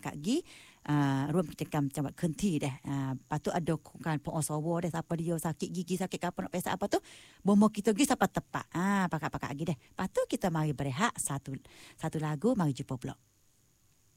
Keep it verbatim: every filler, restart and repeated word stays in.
pakak gi uh,ร่วมกิจกรรมจังหวัดเคลื่อนที่deh. Uh, lepas tu ada kan pengusaha deh siapa dia sakit gigi sakit apa nak pesta apa tu. Bomo kita gi siapa tepat. Ah pakak-pakak gi deh. Lepas tu kita mari berehat satu satu lagu mari jumpa pula.